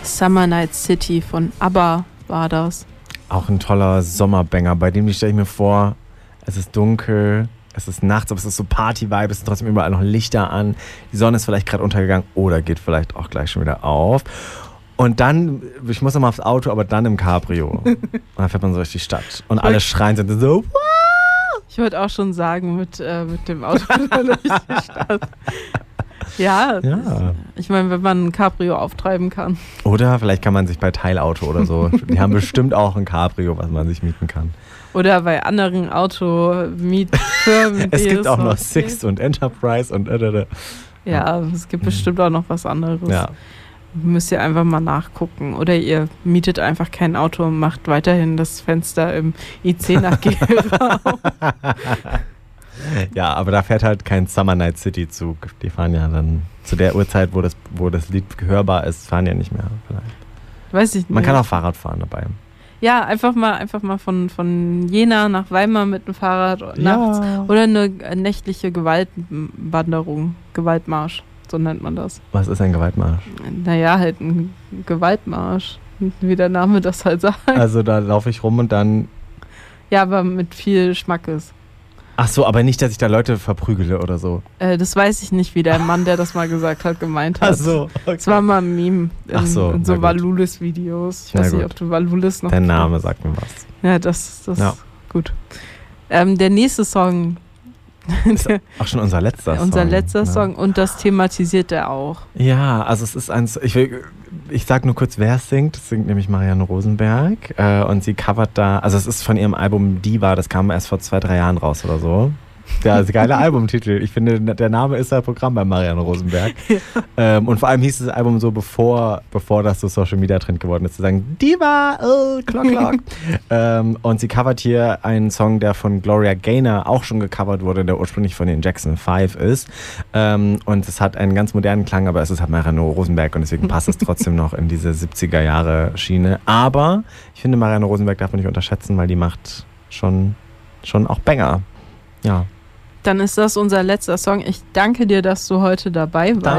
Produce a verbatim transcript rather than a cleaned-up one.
Summer Night City von ABBA war das. Auch ein toller Sommerbanger, bei dem stelle ich mir vor, es ist dunkel, es ist nachts, aber es ist so Party-Vibe, es sind trotzdem überall noch Lichter an, die Sonne ist vielleicht gerade untergegangen oder geht vielleicht auch gleich schon wieder auf. Und dann, ich muss nochmal aufs Auto, aber dann im Cabrio. Und dann fährt man so durch die Stadt. Und alle schreien sind so, wow! Ich würde auch schon sagen, mit, äh, mit dem Auto durch die Stadt. Ja, Ja. Ich meine, wenn man ein Cabrio auftreiben kann. Oder vielleicht kann man sich bei Teilauto oder so, die haben bestimmt auch ein Cabrio, was man sich mieten kann. Oder bei anderen Automietfirmen. Es die gibt auch noch okay. Sixt und Enterprise und äh, äh. Ja, es gibt bestimmt auch noch was anderes. Ja. Müsst ihr einfach mal nachgucken. Oder ihr mietet einfach kein Auto und macht weiterhin das Fenster im I C nach Gehraum. Ja, aber da fährt halt kein Summer Night City Zug. Die fahren ja dann zu der Uhrzeit, wo das, wo das Lied hörbar ist, fahren ja nicht mehr. Vielleicht. Weiß ich nicht. Man kann auch Fahrrad fahren dabei. Ja, einfach mal, einfach mal von, von Jena nach Weimar mit dem Fahrrad Ja. nachts. Oder eine nächtliche Gewaltwanderung. Gewaltmarsch, so nennt man das. Was ist ein Gewaltmarsch? Naja, halt ein Gewaltmarsch, wie der Name das halt sagt. Also da laufe ich rum und dann... Ja, aber mit viel Schmackes. Ach so, aber nicht, dass ich da Leute verprügele oder so. Äh, das weiß ich nicht, wie der Mann, der das mal gesagt hat, gemeint hat. Ach so, okay. Das war mal ein Meme in, Ach so, in so na gut. Valulis-Videos. Ich Na weiß nicht, gut. ob du Valulis noch Der Name kennst. sagt mir was. Ja, das, das Ja. ist gut. Ähm, der nächste Song. Ist auch schon unser letzter Song. Unser letzter Ja. Song und das thematisiert er auch. Ja, also es ist ein... Ich, will, ich sag nur kurz, wer es singt. Es singt nämlich Marianne Rosenberg. Äh, und sie covert da... Also es ist von ihrem Album Diva. Das kam erst vor zwei, drei Jahren raus oder so. Ja, das ist ein geiler Albumtitel. Ich finde, der Name ist ein Programm bei Marianne Rosenberg. Ja. Ähm, und vor allem hieß das Album so, bevor, bevor das so Social Media Trend geworden ist, zu sagen, Diva, oh, klock, klock. ähm, und sie covert hier einen Song, der von Gloria Gaynor auch schon gecovert wurde, der ursprünglich von den Jackson Five ist. Ähm, und es hat einen ganz modernen Klang, aber es ist halt Marianne Rosenberg und deswegen passt es trotzdem noch in diese siebziger Jahre Schiene. Aber ich finde, Marianne Rosenberg darf man nicht unterschätzen, weil die macht schon, schon auch Banger. Ja. Dann ist das unser letzter Song. Ich danke dir, dass du heute dabei warst.